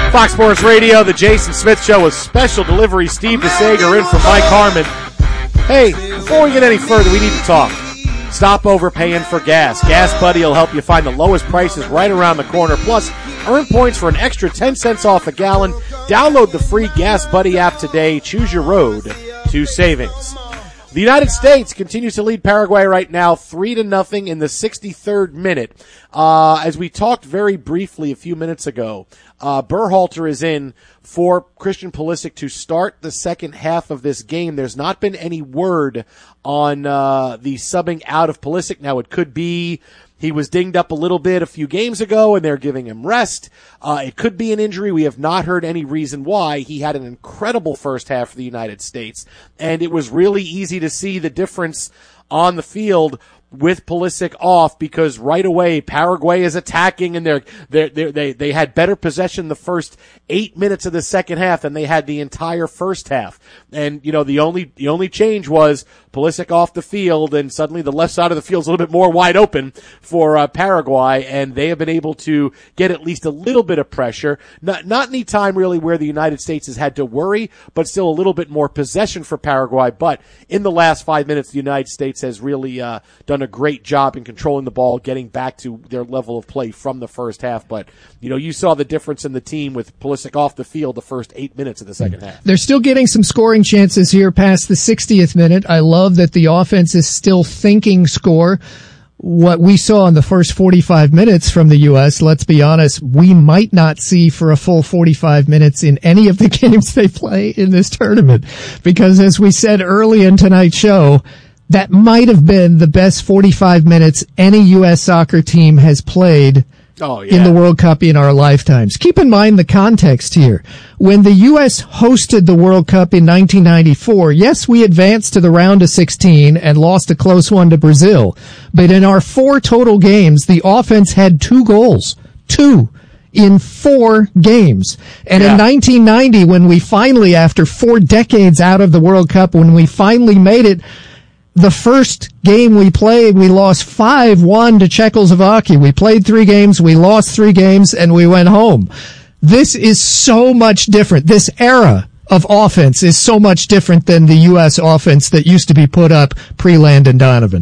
Fox Sports Radio, the Jason Smith Show with special delivery. Steve DeSager in for Mike Harmon. Hey, before we get any further, we need to talk. Stop overpaying for gas. Gas Buddy will help you find the lowest prices right around the corner. Plus, earn points for an extra 10 cents off a gallon. Download the free Gas Buddy app today. Choose your road to savings. The United States continues to lead Paraguay right now 3-0 in the 63rd minute. As we talked very briefly a few minutes ago, Berhalter is in for Christian Pulisic to start the second half of this game. There's not been any word on the subbing out of Pulisic. Now, it could be he was dinged up a little bit a few games ago, and they're giving him rest. It could be an injury. We have not heard any reason why. He had an incredible first half for the United States, and it was really easy to see the difference on the field with Pulisic off, because right away Paraguay is attacking, and they had better possession the first 8 minutes of the second half than they had the entire first half. And you know, the only change was Pulisic off the field, and suddenly the left side of the field is a little bit more wide open for Paraguay, and they have been able to get at least a little bit of pressure. Not any time really where the United States has had to worry, but still a little bit more possession for Paraguay. But in the last 5 minutes, the United States has really done a great job in controlling the ball, getting back to their level of play from the first half. But you know, you saw the difference in the team with Pulisic off the field the first 8 minutes of the second half. They're still getting some scoring chances here past the 60th minute. I love that the offense is still thinking score. What we saw in the first 45 minutes from the U.S., let's be honest, we might not see for a full 45 minutes in any of the games they play in this tournament. Because as we said early in tonight's show, that might have been the best 45 minutes any U.S. soccer team has played in the World Cup in our lifetimes. Keep in mind the context here. When the U.S. hosted the World Cup in 1994, yes, we advanced to the round of 16 and lost a close one to Brazil. But in our 4 total games, the offense had 2 goals. 2 in 4 games. And in 1990, when we finally, after 4 decades out of the World Cup, when we finally made it, the first game we played, we lost 5-1 to Czechoslovakia. We played 3 games, we lost 3 games, and we went home. This is so much different. This era of offense is so much different than the U.S. offense that used to be put up pre-Landon Donovan.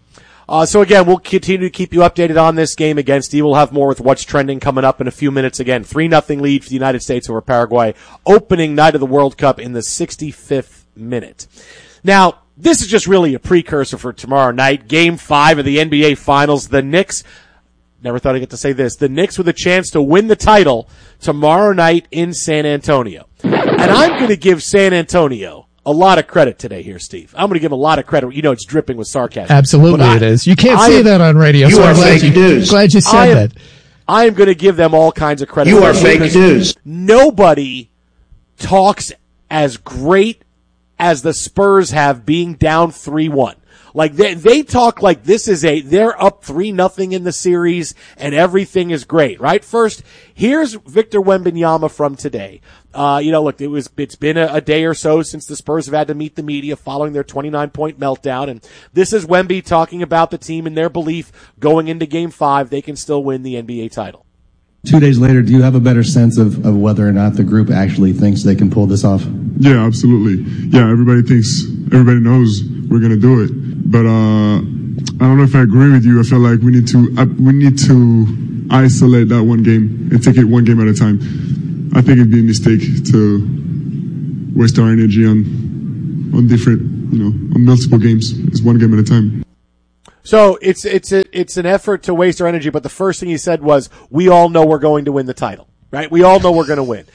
So again, we'll continue to keep you updated on this game again. Steve will have more with what's trending coming up in a few minutes. Again, 3-0 lead for the United States over Paraguay, opening night of the World Cup in the 65th minute. Now, this is just really a precursor for tomorrow night, Game 5 of the NBA Finals. The Knicks, never thought I'd get to say this, the Knicks with a chance to win the title tomorrow night in San Antonio. And I'm going to give San Antonio a lot of credit today here, Steve. I'm going to give a lot of credit. You know, it's dripping with sarcasm. Absolutely it is. You can't say that on radio. You are fake news. Glad you said that. I am going to give them all kinds of credit. You are fake news. Nobody talks as great as the Spurs have being down 3-1. Like they talk like this is they're up 3-0 in the series and everything is great, right? First, here's Victor Wembanyama from today. Look, it's been a day or so since the Spurs have had to meet the media following their 29-point meltdown, and this is Wemby talking about the team and their belief going into Game 5 they can still win the NBA title. 2 days later, do you have a better sense of whether or not the group actually thinks they can pull this off? Yeah, absolutely. Yeah, everybody knows we're going to do it. But I don't know if I agree with you. I feel like we need to isolate that one game and take it one game at a time. I think it'd be a mistake to waste our energy on different, on multiple games. It's one game at a time. So it's an effort to waste our energy, but the first thing he said was, we all know we're going to win the title, right? We all know we're going to win.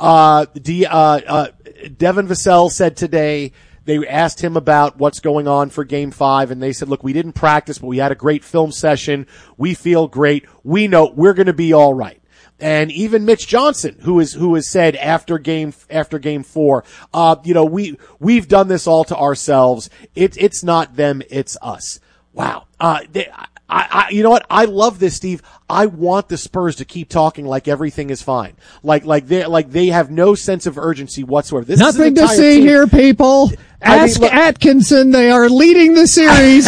Devin Vassell said today, they asked him about what's going on for Game 5, and they said, look, we didn't practice, but we had a great film session. We feel great. We know we're going to be all right. And even Mitch Johnson, who has said after game 4, we've done this all to ourselves. It's not them, it's us. Wow. You know what? I love this, Steve. I want the Spurs to keep talking like everything is fine. Like they have no sense of urgency whatsoever. This Nothing is to see team. Here, people. Ask Atkinson. They are leading the series.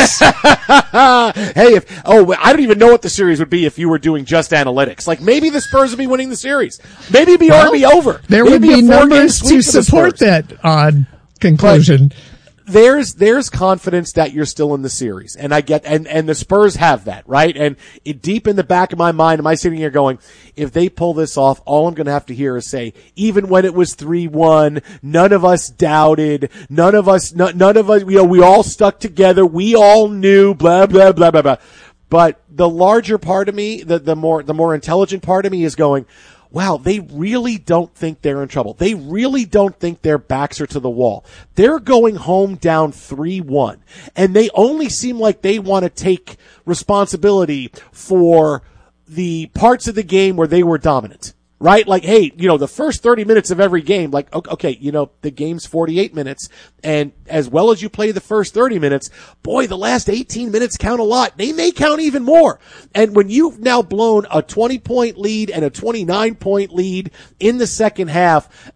Hey, I don't even know what the series would be if you were doing just analytics. Like, maybe the Spurs would be winning the series. Maybe it'd already be over. There Maybe would be numbers to support that odd conclusion. But there's confidence that you're still in the series, and I get, and the Spurs have that, right? And deep in the back of my mind, am I sitting here going, if they pull this off, all I'm going to have to hear is say, even when it was 3-1, none of us doubted, none of us, we all stuck together, we all knew, blah, blah, blah, blah, blah. But the larger part of me, the more intelligent part of me is going, wow, they really don't think they're in trouble. They really don't think their backs are to the wall. They're going home down 3-1, and they only seem like they want to take responsibility for the parts of the game where they were dominant. Right? Like, hey, the first 30 minutes of every game, like, okay, the game's 48 minutes, and as well as you play the first 30 minutes, boy, the last 18 minutes count a lot. They may count even more. And when you've now blown a 20-point lead and a 29-point lead in the second half,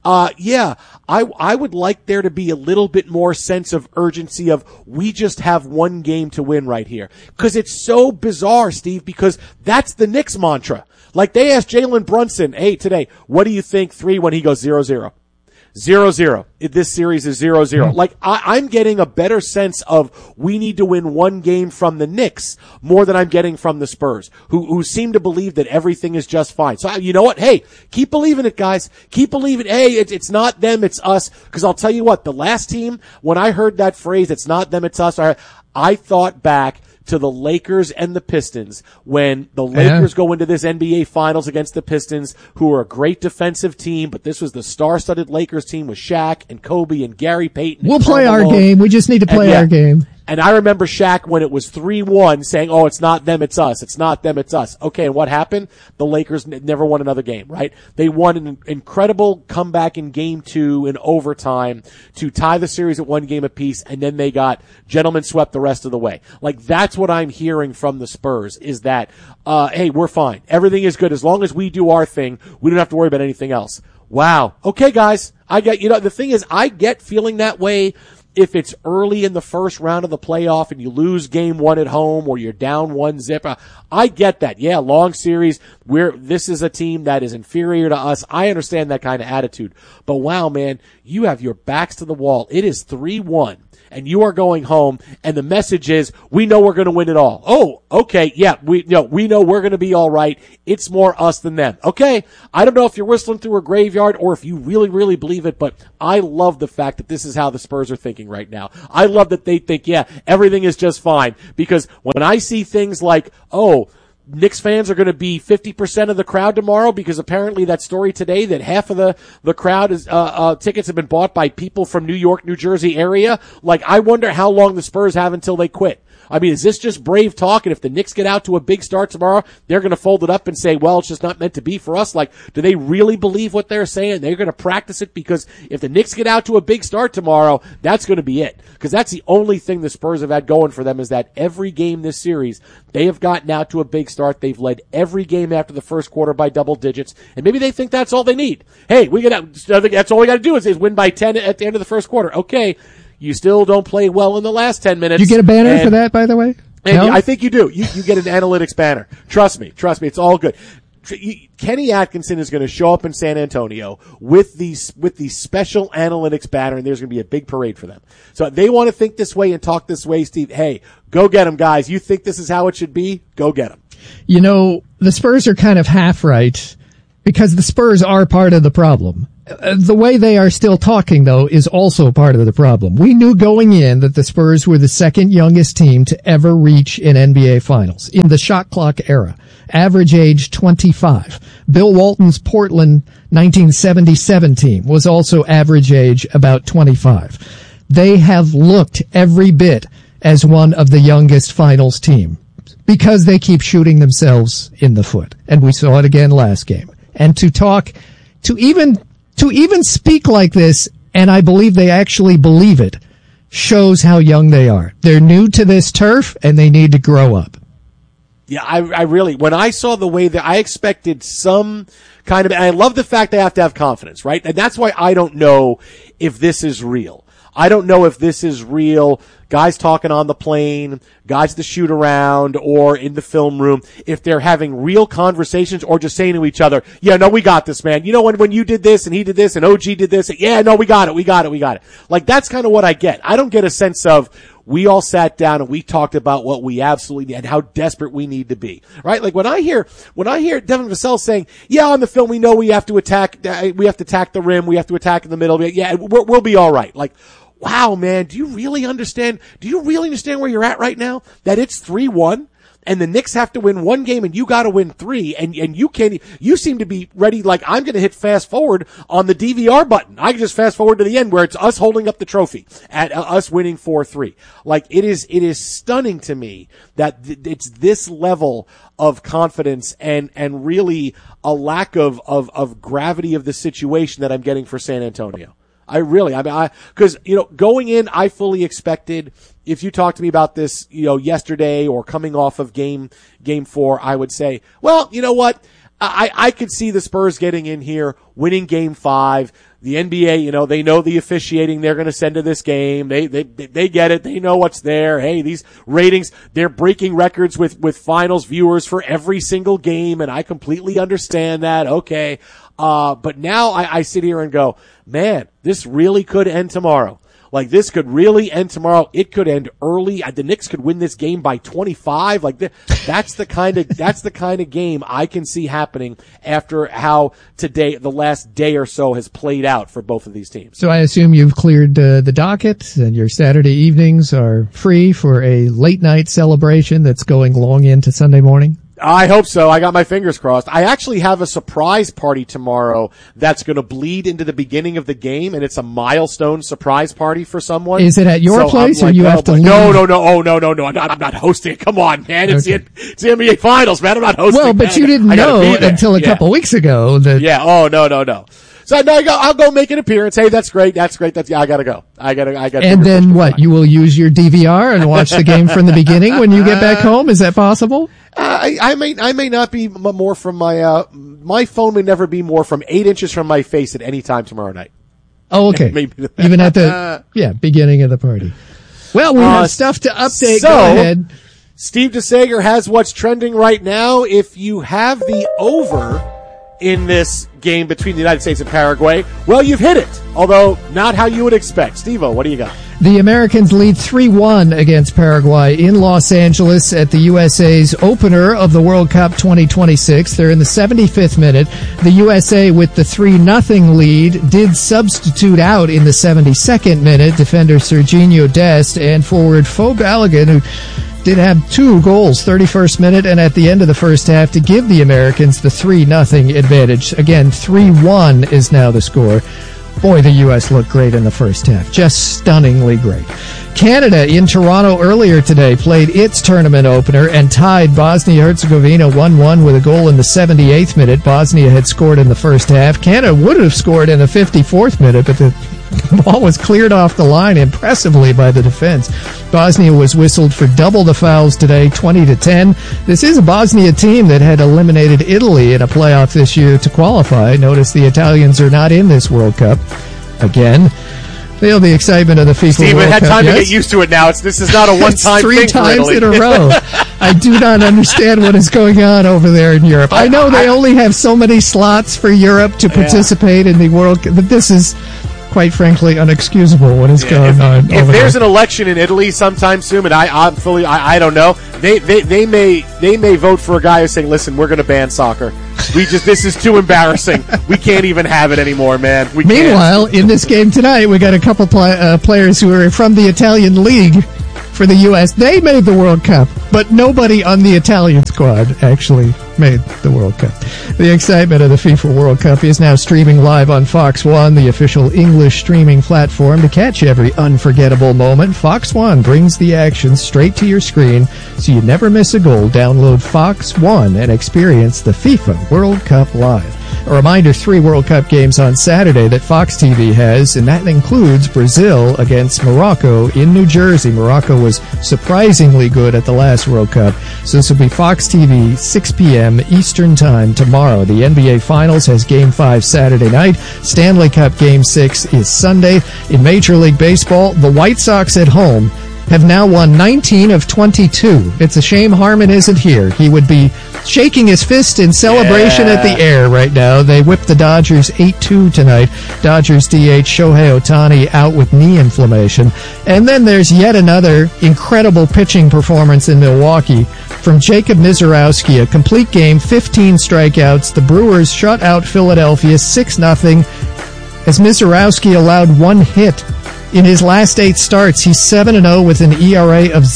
I would like there to be a little bit more sense of urgency of, we just have one game to win right here. Because it's so bizarre, Steve, because that's the Knicks mantra. Like, they asked Jalen Brunson, hey, today, what do you think 3 when he goes 0-0? 0-0. This series is 0-0. Like, I'm getting a better sense of, we need to win one game from the Knicks more than I'm getting from the Spurs, who seem to believe that everything is just fine. So, you know what? Hey, keep believing it, guys. Keep believing. Hey, it's not them, it's us. Because I'll tell you what, the last team, when I heard that phrase, it's not them, it's us, I thought back to the Lakers and the Pistons, when the Lakers go into this NBA Finals against the Pistons, who are a great defensive team, but this was the star-studded Lakers team with Shaq and Kobe and Gary Payton. We'll play our game. We just need to play our game. And I remember Shaq, when it was 3-1, saying, oh, it's not them, it's us. It's not them, it's us. Okay, and what happened? The Lakers never won another game, right? They won an incredible comeback in Game 2 in overtime to tie the series at one game apiece, and then they got gentlemen swept the rest of the way. Like, that's what I'm hearing from the Spurs, is that, hey, we're fine. Everything is good. As long as we do our thing, we don't have to worry about anything else. Wow. Okay, guys. The thing is, I get feeling that way if it's early in the first round of the playoff and you lose game 1 at home, or you're down 1-0. I get that. Yeah, long series. This is a team that is inferior to us. I understand that kind of attitude. But wow, man, you have your backs to the wall. It is 3-1. And you are going home, and the message is, we know we're going to win it all. Oh, okay, yeah, we know we're going to be all right. It's more us than them. Okay, I don't know if you're whistling through a graveyard or if you really, really believe it, but I love the fact that this is how the Spurs are thinking right now. I love that they think, yeah, everything is just fine. Because when I see things like, oh, Knicks fans are going to be 50% of the crowd tomorrow, because apparently that story today that half of the crowd is tickets have been bought by people from New York, New Jersey area. Like, I wonder how long the Spurs have until they quit. I mean, is this just brave talk? And if the Knicks get out to a big start tomorrow, they're going to fold it up and say, well, it's just not meant to be for us. Like, do they really believe what they're saying? They're going to practice it, because if the Knicks get out to a big start tomorrow, that's going to be it. Because that's the only thing the Spurs have had going for them, is that every game this series, they have gotten out to a big start. They've led every game after the first quarter by double digits. And maybe they think that's all they need. Hey, that's all we got to do is win by 10 at the end of the first quarter. Okay. You still don't play well in the last 10 minutes. You get a banner for that, by the way? No? I think you do. You get an analytics banner. Trust me. It's all good. Kenny Atkinson is going to show up in San Antonio with the special analytics banner, and there's going to be a big parade for them. So they want to think this way and talk this way, Steve. Hey, go get them, guys. You think this is how it should be? Go get them. The Spurs are kind of half right, because the Spurs are part of the problem. The way they are still talking, though, is also part of the problem. We knew going in that the Spurs were the second youngest team to ever reach an NBA Finals in the shot clock era. Average age 25. Bill Walton's Portland 1977 team was also average age about 25. They have looked every bit as one of the youngest Finals team, because they keep shooting themselves in the foot. And we saw it again last game. And to even speak like this, and I believe they actually believe it, shows how young they are. They're new to this turf, and they need to grow up. Yeah, I really, when I saw the way that I expected some kind of, and I love the fact they have to have confidence, right? And that's why I don't know if this is real. I don't know if this is real. Guys talking on the plane, guys at the shoot around or in the film room, if they're having real conversations or just saying to each other, yeah, no, we got this, man. You know, when you did this and he did this and OG did this, yeah, no, we got it. Like, that's kind of what I get. I don't get a sense of, we all sat down and we talked about what we absolutely need and how desperate we need to be, right? Like when I hear Devin Vassell saying, yeah, on the film, we know we have to attack the rim, we have to attack in the middle. Yeah, we'll be all right. Like, wow, man, do you really understand where you're at right now? That it's 3-1 and the Knicks have to win one game and you gotta win 3 and you seem to be ready, like, I'm gonna hit fast forward on the DVR button. I can just fast forward to the end where it's us holding up the trophy at us winning 4-3. Like, it is stunning to me that it's this level of confidence and really a lack of gravity of the situation that I'm getting for San Antonio. Because, going in, I fully expected, if you talked to me about this, yesterday or coming off of game 4, I would say, well, you know what? I could see the Spurs getting in here, winning game 5. The NBA, they know the officiating they're going to send to this game. They get it. They know what's there. Hey, these ratings, they're breaking records with finals viewers for every single game. And I completely understand that. Okay. But now I sit here and go, man, this really could end tomorrow. Like, this could really end tomorrow. It could end early. The Knicks could win this game by 25. Like, that's the kind of game I can see happening after how today, the last day or so, has played out for both of these teams. So I assume you've cleared the docket and your Saturday evenings are free for a late night celebration that's going long into Sunday morning? I hope so. I got my fingers crossed. I actually have a surprise party tomorrow that's going to bleed into the beginning of the game, and it's a milestone surprise party for someone. Is it at your place, or you have to leave? No. Oh, no. I'm not hosting it. Come on, man. It's the NBA Finals, man. I'm not hosting it. Well, but you didn't know until a couple weeks ago that. Yeah. Oh, no. So I'll go make an appearance. Hey, that's great. I gotta go. I gotta. And then what? You will use your DVR and watch the game from the beginning when you get back home? Is that possible? I may not be more from my phone may never be more from 8 inches from my face at any time tomorrow night. Oh, okay. Even at the, beginning of the party. Well, we have stuff to update. So, go ahead. Steve DeSager has what's trending right now. If you have the over in this game between the United States and Paraguay, well, you've hit it, although not how you would expect. Steve-O, what do you got? The Americans lead 3-1 against Paraguay in Los Angeles at the USA's opener of the World Cup 2026. They're in the 75th minute. The USA, with the 3-0 lead, did substitute out in the 72nd minute defender Serginho Dest and forward Fo Balogun, who did have 2 goals, 31st minute and at the end of the first half, to give the Americans the 3-0 advantage. Again, 3-1 is now the score. Boy, the U.S. looked great in the first half. Just stunningly great. Canada in Toronto earlier today played its tournament opener and tied Bosnia-Herzegovina 1-1 with a goal in the 78th minute. Bosnia had scored in the first half. Canada would have scored in the 54th minute, but the ball was cleared off the line impressively by the defense. Bosnia was whistled for double the fouls today, 20-10. This is a Bosnia team that had eliminated Italy in a playoff this year to qualify. Notice the Italians are not in this World Cup again. Feel the excitement of the FIFA Steve, World had Cup. time to get used to it now. This is not a one-time thing. 3 times in a row. I do not understand what is going on over there in Europe. I know they only have so many slots for Europe to participate in the World Cup, but this is, quite frankly, unexcusable what is going on. If there's an election in Italy sometime soon, and I don't know, they may vote for a guy who's saying, "Listen, we're going to ban soccer. This is too embarrassing. We can't even have it anymore, man." Meanwhile, in this game tonight, we got a couple players who are from the Italian league for the U.S. They made the World Cup, but nobody on the Italian squad actually made the World Cup. The excitement of the FIFA World Cup is now streaming live on Fox One, the official English streaming platform. To catch every unforgettable moment, Fox One brings the action straight to your screen so you never miss a goal. Download Fox One and experience the FIFA World Cup live. A reminder, 3 World Cup games on Saturday that Fox TV has, and that includes Brazil against Morocco in New Jersey. Morocco was surprisingly good at the last World Cup. So this will be Fox TV, 6 p.m. Eastern Time tomorrow. The NBA Finals has Game 5 Saturday night. Stanley Cup Game 6 is Sunday. In Major League Baseball, the White Sox at home have now won 19 of 22. It's a shame Harmon isn't here. He would be shaking his fist in celebration at the air right now. They whipped the Dodgers 8-2 tonight. Dodgers DH Shohei Ohtani out with knee inflammation. And then there's yet another incredible pitching performance in Milwaukee from Jacob Misiorowski. A complete game, 15 strikeouts. The Brewers shut out Philadelphia 6-0 as Misiorowski allowed 1 hit. In his last 8 starts, he's 7-0 with an ERA of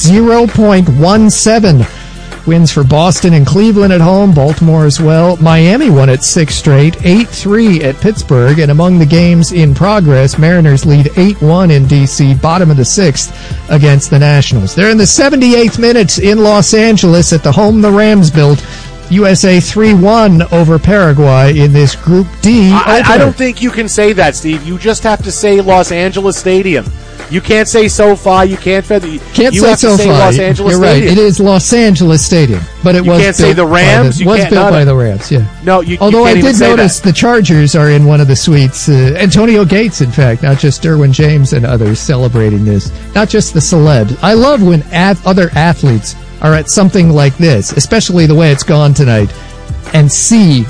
0.17. Wins for Boston and Cleveland at home, Baltimore as well. Miami won at 6 straight, 8-3 at Pittsburgh. And among the games in progress, Mariners lead 8-1 in D.C., bottom of the 6th against the Nationals. They're in the 78th minute in Los Angeles at the home the Rams built. USA 3-1 over Paraguay in this Group D. I don't think you can say that, Steve. You just have to say Los Angeles Stadium. You can't say SoFi. You can't say SoFi. Los Angeles You're Stadium. right. It is Los Angeles Stadium, but it was can't say the Rams. It was built by the Rams. Yeah. No, although you can't I did notice that. the Chargers are in one of the suites. Antonio Gates, in fact, not just Derwin James and others celebrating this. Not just the celebs. I love when other athletes are at something like this, especially the way it's gone tonight, and see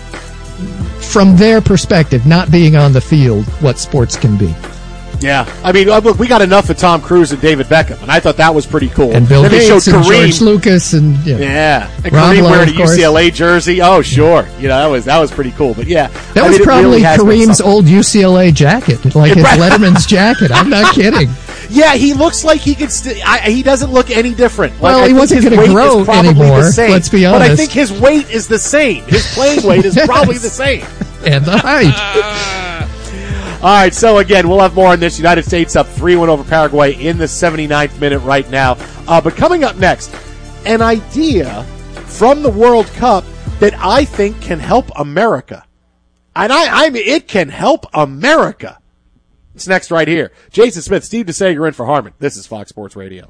from their perspective, not being on the field, what sports can be. Yeah. I mean, look, we got enough of Tom Cruise and David Beckham, and I thought that was pretty cool. And Bill then Gates they showed and Kareem. George Lucas and yeah. And Rob Kareem Lowe, wearing a of course. UCLA jersey. Oh, sure. You know, that was pretty cool. But yeah. That was probably Kareem's old UCLA jacket, like his Letterman's jacket. I'm not kidding. Yeah, he looks like he could. He doesn't look any different. Well, he wasn't going to grow anymore. Let's be honest. But I think his weight is the same. His playing weight is probably the same. And the height. All right, so again, we'll have more on this. United States up 3-1 over Paraguay in the 79th minute right now. But coming up next, an idea from the World Cup that I think can help America. And I mean, it can help America. It's next right here. Jason Smith, Steve DeSager in for Harmon. This is Fox Sports Radio.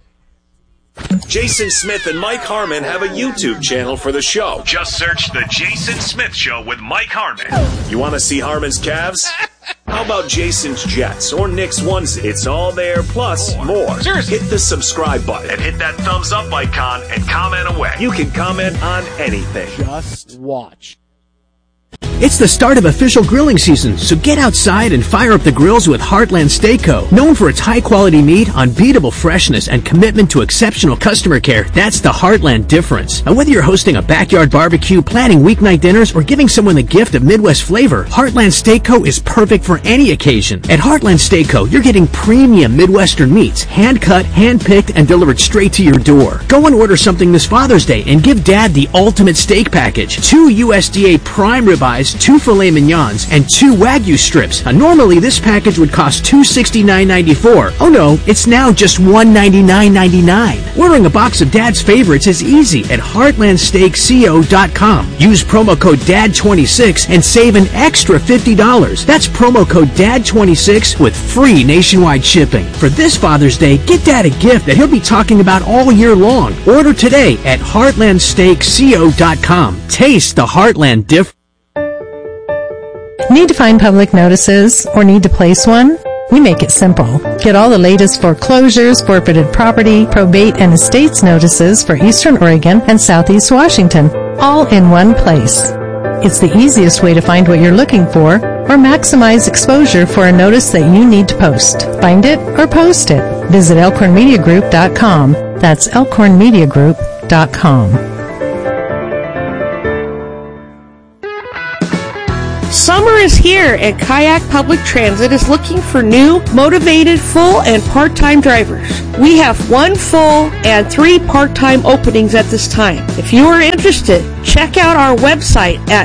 Jason Smith and Mike Harmon have a YouTube channel for the show. Just search The Jason Smith Show with Mike Harmon. You want to see Harmon's calves? How about Jason's Jets or Nick's onesie? It's all there, plus more. Seriously. Hit the subscribe button And hit that thumbs up icon and comment away. You can comment on anything. Just watch. It's the start of official grilling season, so get outside and fire up the grills with Heartland Steak Co. Known for its high-quality meat, unbeatable freshness, and commitment to exceptional customer care, that's the Heartland difference. Now, whether you're hosting a backyard barbecue, planning weeknight dinners, or giving someone the gift of Midwest flavor, Heartland Steak Co. is perfect for any occasion. At Heartland Steak Co., you're getting premium Midwestern meats, hand-cut, hand-picked, and delivered straight to your door. Go and order something this Father's Day and give Dad the ultimate steak package. 2 USDA prime ribeyes, 2 filet mignons, and 2 Wagyu strips. Now, normally, this package would cost $269.94. Oh no, it's now just $199.99. Ordering a box of Dad's favorites is easy at HeartlandSteakCo.com. Use promo code DAD26 and save an extra $50. That's promo code DAD26 with free nationwide shipping. For this Father's Day, get Dad a gift that he'll be talking about all year long. Order today at HeartlandSteakCo.com. Taste the Heartland difference. Need to find public notices or need to place one? We make it simple. Get all the latest foreclosures, forfeited property, probate, and estates notices for Eastern Oregon and Southeast Washington, all in one place. It's the easiest way to find what you're looking for or maximize exposure for a notice that you need to post. Find it or post it. Visit elkhornmediagroup.com. That's elkhornmediagroup.com. Summer is here, and Kayak Public Transit is looking for new, motivated, full and part-time drivers. We have 1 full and 3 part-time openings at this time. If you are interested, check out our website at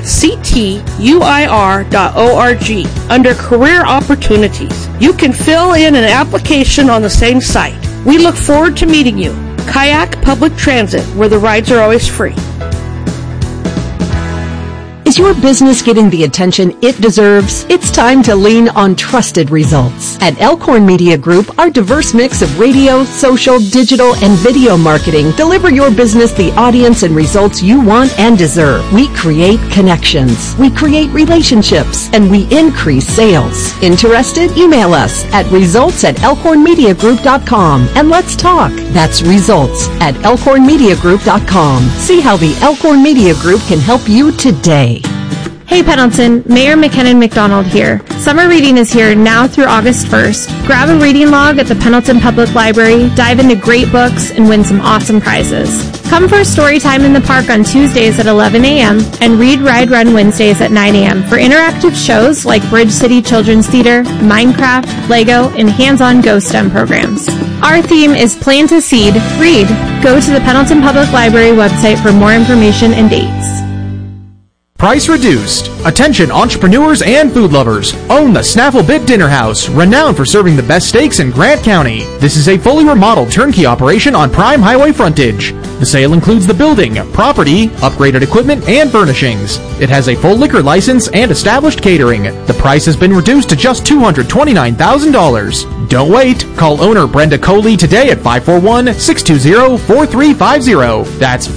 ctuir.org under Career Opportunities. You can fill in an application on the same site. We look forward to meeting you. Kayak Public Transit, where the rides are always free. Is your business getting the attention it deserves? It's time to lean on trusted results. At Elkhorn Media Group, our diverse mix of radio, social, digital, and video marketing deliver your business the audience and results you want and deserve. We create connections, we create relationships, and we increase sales. Interested? Email us at results@elkhornmediagroup.com and let's talk. That's results@elkhornmediagroup.com. See how the Elkhorn Media Group can help you today. Hey Pendleton, Mayor McKinnon McDonald here. Summer reading is here now through August 1st. Grab a reading log at the Pendleton Public Library, dive into great books, and win some awesome prizes. Come for story time in the park on Tuesdays at 11 a.m. and Read, Ride, Run Wednesdays at 9 a.m. for interactive shows like Bridge City Children's Theater, Minecraft, Lego, and hands-on Go STEM programs. Our theme is Plant a Seed, Read. Go to the Pendleton Public Library website for more information and dates. Price reduced. Attention entrepreneurs and food lovers. Own the Snaffle Bit Dinner House, renowned for serving the best steaks in Grant County. This is a fully remodeled turnkey operation on prime highway frontage. The sale includes the building, property, upgraded equipment, and furnishings. It has a full liquor license and established catering. The price has been reduced to just $229,000. Don't wait. Call owner Brenda Coley today at 541-620-4350. That's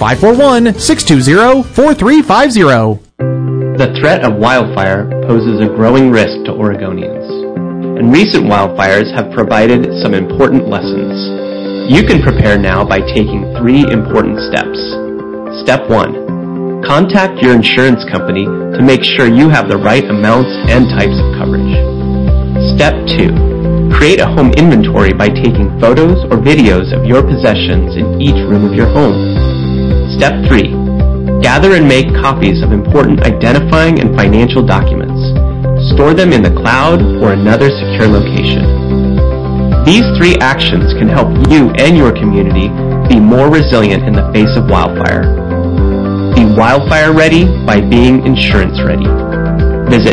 541-620-4350. The threat of wildfire poses a growing risk to Oregonians, and recent wildfires have provided some important lessons. You can prepare now by taking 3 important steps. Step 1. Contact your insurance company to make sure you have the right amounts and types of coverage. Step 2. Create a home inventory by taking photos or videos of your possessions in each room of your home. Step 3. Gather and make copies of important identifying and financial documents. Store them in the cloud or another secure location. These 3 actions can help you and your community be more resilient in the face of wildfire. Be wildfire ready by being insurance ready. Visit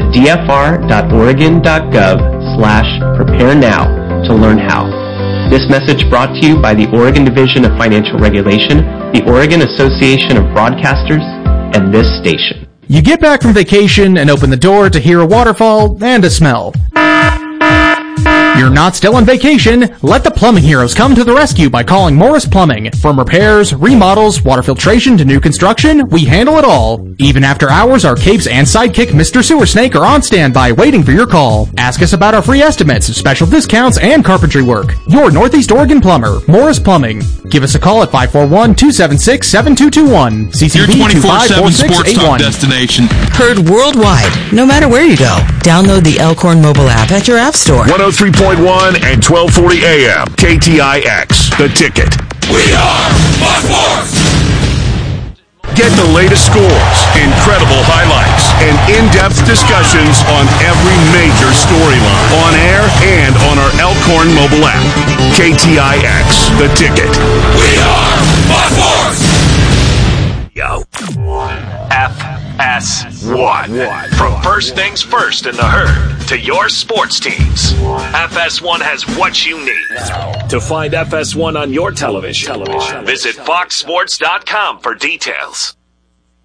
dfr.oregon.gov/prepare now to learn how. This message brought to you by the Oregon Division of Financial Regulation, the Oregon Association of Broadcasters, and this station. You get back from vacation and open the door to hear a waterfall and a smell. You're not still on vacation. Let the plumbing heroes come to the rescue by calling Morris Plumbing. From repairs, remodels, water filtration to new construction, we handle it all. Even after hours, our capes and sidekick Mr. Sewer Snake are on standby waiting for your call. Ask us about our free estimates, special discounts, and carpentry work. Your Northeast Oregon plumber, Morris Plumbing. Give us a call at 541-276-7221. CCB Your 24/7 sports talk destination. Heard worldwide, no matter where you go. Download the Elkhorn mobile app at your app store. 103.1 and 1240 AM. KTIX. The Ticket. We are Fox Sports. Get the latest scores, incredible highlights, and in-depth discussions on every major storyline on air and on our Elkhorn mobile app. KTIX. The Ticket. We are Fox Sports. Yo. FS1. From first things first in the herd to your sports teams, FS1 has what you need. To find FS1 on your television, visit foxsports.com for details.